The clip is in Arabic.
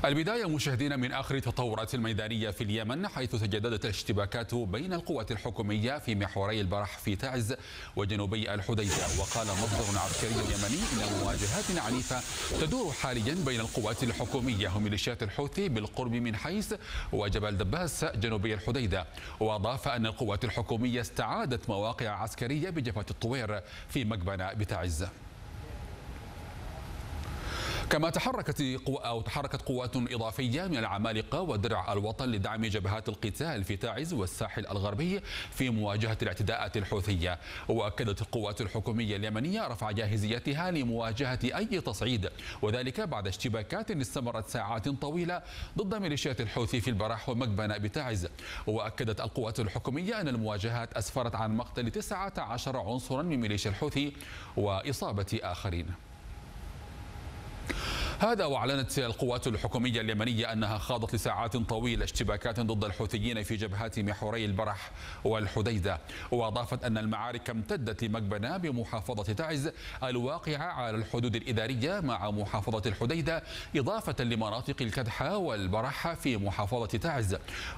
البداية مشاهدينا من آخر التطورات الميدانية في اليمن، حيث تجددت الاشتباكات بين القوات الحكومية في محوري البرح في تعز وجنوبي الحديدة. وقال مصدر عسكري يمني إن مواجهات عنيفة تدور حاليا بين القوات الحكومية وميليشيات الحوثي بالقرب من حيس وجبل دباس جنوبي الحديدة. وأضاف أن القوات الحكومية استعادت مواقع عسكرية بجبهة الطوير في مكبنة بتعز. كما تحركت قوات إضافية من العمالقة ودرع الوطن لدعم جبهات القتال في تعز والساحل الغربي في مواجهة الاعتداءات الحوثية. وأكدت القوات الحكومية اليمنية رفع جاهزيتها لمواجهة أي تصعيد، وذلك بعد اشتباكات استمرت ساعات طويلة ضد ميليشيات الحوثي في البرح ومكبنة بتعز. وأكدت القوات الحكومية أن المواجهات أسفرت عن مقتل 19 عنصرا من ميليشيا الحوثي وإصابة آخرين. هذا وأعلنت القوات الحكومية اليمنية أنها خاضت لساعات طويلة اشتباكات ضد الحوثيين في جبهات محوري البرح والحديدة. وأضافت أن المعارك امتدت لمكبنة بمحافظة تعز الواقعة على الحدود الإدارية مع محافظة الحديدة، إضافة لمناطق الكدحة والبرح في محافظة تعز.